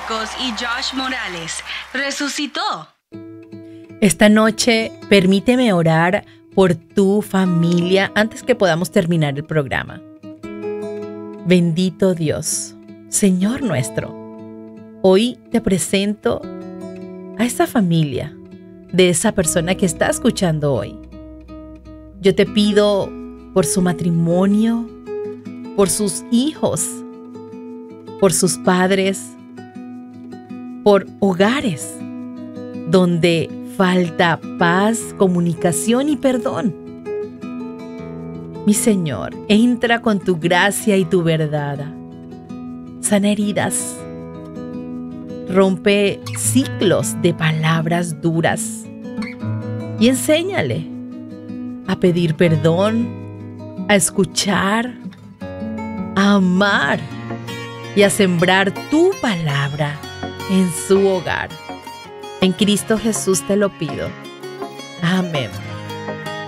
Marcos y Josh Morales resucitó. Esta noche, permíteme orar por tu familia antes que podamos terminar el programa. Bendito Dios, Señor nuestro, hoy te presento a esa familia de esa persona que está escuchando hoy. Yo te pido por su matrimonio, por sus hijos, por sus padres, por hogares donde falta paz, comunicación y perdón. Mi Señor, entra con tu gracia y tu verdad. Sana heridas. Rompe ciclos de palabras duras. Y enséñale a pedir perdón, a escuchar, a amar y a sembrar tu palabra en su hogar. En Cristo Jesús te lo pido. Amén.